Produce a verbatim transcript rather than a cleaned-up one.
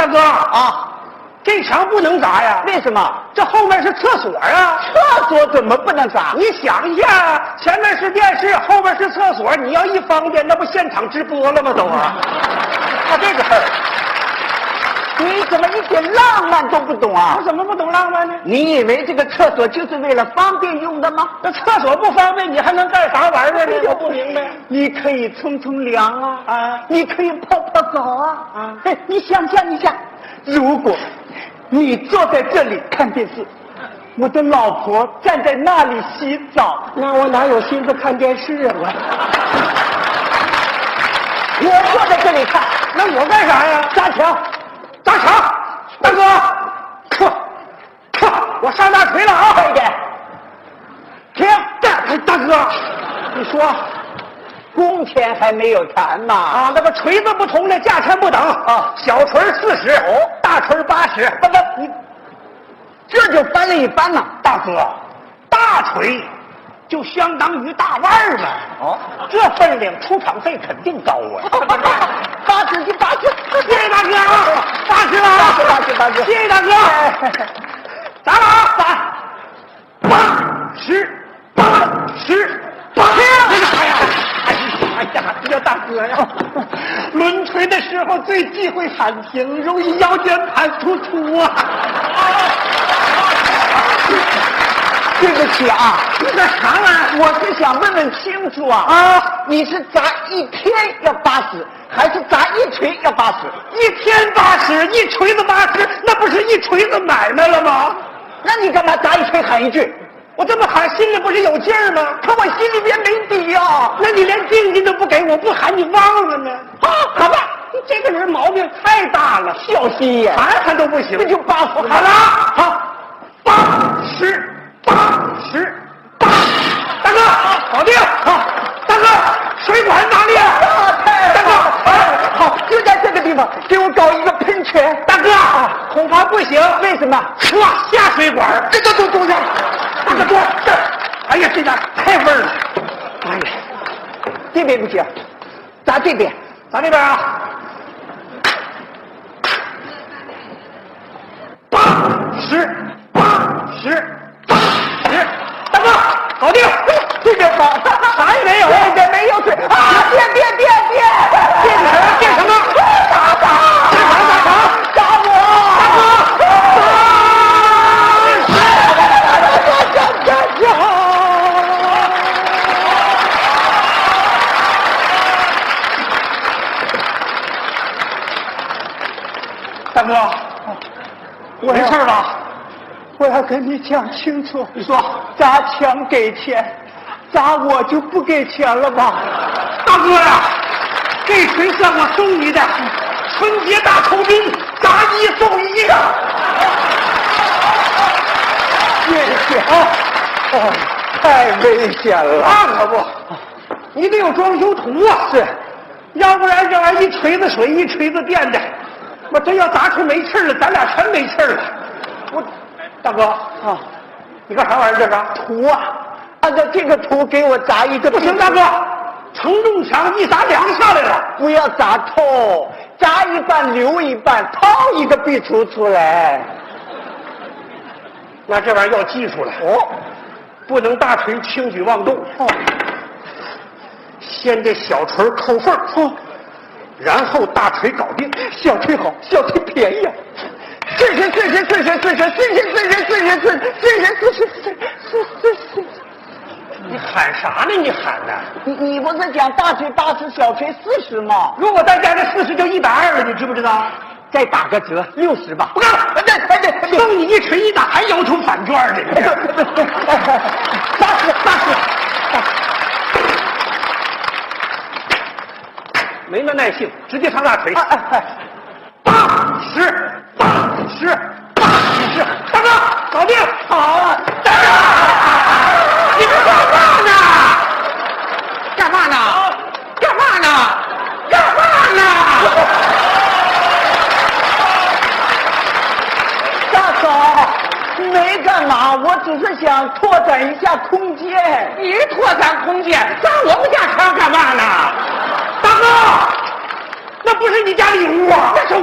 哥啊，这墙不能砸呀！ 为什么？ 这后面是厕所啊！ 厕所怎么不能砸？ 你想一下，前面是电视，后面是厕所，你要一方便，那不现场直播了吗？都啊！ 他这个事儿，你怎么一点浪漫都不懂啊？ 我怎么不懂浪漫呢？ 你以为这个厕所就是为了方便用的吗？ 那厕所不方便，你还能干啥玩意儿呢？我不明白。 你可以冲冲凉啊， 啊， 你可以泡泡澡啊， 啊， 哎，你想象一下，如果你坐在这里看电视，我的老婆站在那里洗澡， 那我哪有心思看电视啊？我我坐在这里看， 那我干啥呀？ 砸墙， 砸墙！大哥，嚯嚯，我上大锤了啊！ 快一点，停！ 大大哥，你说工钱还没有谈嘛？ 啊，那个锤子不同的价钱不等啊，小锤四十，哦，大锤八十。 不不，你这就翻了一番了。 大哥，大锤就相当于大腕儿嘛。 哦， 这分量出场费肯定高啊。 八十就八十， 谢谢大哥啊，八十了啊， 八十八十八十， 谢谢大哥。砸了啊，砸！八十，八十，八十！哎呀，哎呀，呀，大哥呀，抡锤的时候最忌讳喊停，容易腰间盘突出啊。 对不起啊， 你干啥玩意儿？ 我是想问问清楚啊啊， 你是砸一天要八十，还是砸一锤要八十？ 一天八十，一锤子八十，那不是一锤子买卖了吗？ 那你干嘛砸一锤喊一句？ 我这么喊，心里不是有劲儿吗？ 可我心里边没底啊！ 那你连定金都不给我，不喊你忘了呢？ 啊，好吧， 你这个人毛病太大了， 小心眼， 喊喊都不行。 那就八十。 好了，好，八十，八十，八，大哥，搞定。好，大哥，水管哪里？大哥， 啊，好，就在这个地方，给我搞一个喷泉。 大哥，恐怕不行。 为什么？ 哇，下水管， 这都都都下。 大哥多这儿，哎呀，这家太味儿了。 哎呀，这边不行，砸这边， 咱这边啊，八十，八十，八十，大哥，搞定。 这边好， 啥也没有， 这边没有水啊！变变变变变什么？变什么？ 打打！ 打打打打！ 打我！ 大哥！大哥，我没事吧？ 我要跟你讲清楚， 你说， 砸墙给钱，砸我就不给钱了吧？ 大哥呀，这锤算我送你的，春节大酬宾，砸一送一呀！ 谢谢啊！哦，太危险了！ 那可不，你得有装修图啊！ 是， 要不然这玩意儿一锤子水，一锤子电的，我真要砸出没气儿了，咱俩全没气儿了。我，大哥啊， 你干啥玩意儿？这是图啊！按照这个图给我砸一个。 不行，大哥，承重墙一砸梁下来了。 不要砸透，砸一半留一半，掏一个壁橱出来。 那这玩意儿要技术了哦，不能大锤轻举妄动哦。先这小锤抠缝哦，然后大锤搞定。 小锤好，小锤便宜啊！四十四十四十四十四十四十四十四十四十四十四十四十。 你喊啥呢？你喊呢？ 你你不是讲大锤八十，小锤四十吗？ 如果再加这四十，就一百二了，你知不知道？ 再打个折，六十吧。 不干了， 对对对， 送你一锤一打，还要求返券呢？ 八十八十， 没那耐性，直接上大锤。 哎哎， 八十，八十，八十，大哥，搞定！ 好啊， 大哥，你们干嘛呢？ 干嘛呢？ 干嘛呢？干嘛呢？ 大嫂，没干嘛，我只是想拓展一下空间。 你拓展空间，砸我们家墙干嘛呢？大哥，那不是你家里屋啊，那是